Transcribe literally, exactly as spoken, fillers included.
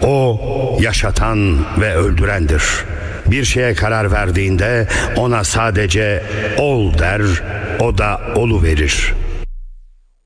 O yaşatan ve öldürendir. Bir şeye karar verdiğinde ona sadece ol der, o da oluverir.